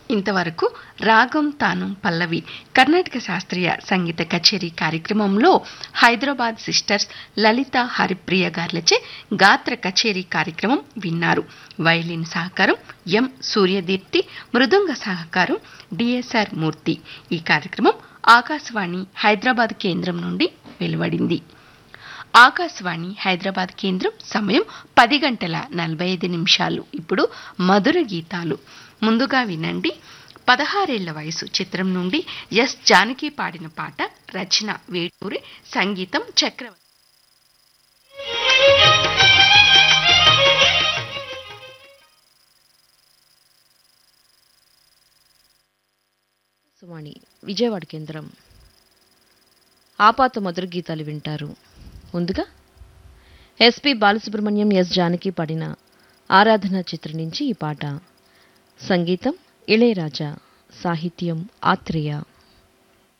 ఇంతవరకు రాగం తానం పల్లవి కర్ణాటక శాస్త్రీయ సంగీత కచేరీ కార్యక్రమంలో హైదరాబాద్ సిస్టర్స్ లలిత హరిప్రియ గార్లచే గాత్ర కచేరీ కార్యక్రమం విన్నారు. వైలిన్ సహకారం ఎం సూర్యదీప్తి, మృదంగ సహకారం డిఎస్ఆర్ మూర్తి. ఈ కార్యక్రమం ఆకాశవాణి హైదరాబాద్ కేంద్రం నుండి వెలువడింది. ఆకాశవాణి హైదరాబాద్ కేంద్రం సమయం 10:45. ఇప్పుడు మధుర గీతాలు. ముందుగా వినండి 16 వయసు చిత్రం నుండి ఎస్ జానకి పాడిన పాట. రచన వేటూరి, సంగీతం చక్రవర్తి. సువాణి విజయవాడ కేంద్రం. ఆపాత మధుర గీతాలు వింటారు. ముందుగా ఎస్పి బాలసుబ్రహ్మణ్యం, ఎస్ జానకి పాడిన ఆరాధన చిత్రం నుంచి ఈ పాట. సంగీతం ఇళయరాజా, సాహిత్యం ఆత్రేయ.